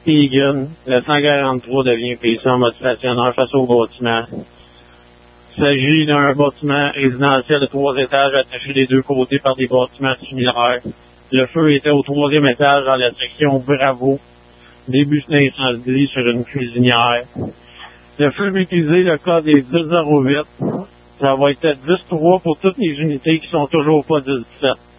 Egan, le 143 devient PC en mode stationnaire face au bâtiment. Il s'agit d'un bâtiment résidentiel de 3 étages attaché des 2 côtés par des bâtiments similaires. Le feu était au 3e étage dans la section Bravo. Début d'un incendie sur une cuisinière. Le feu maîtrisé, le cas des 10-08. Ça va être 10-3 pour toutes les unités qui sont toujours pas 10-17.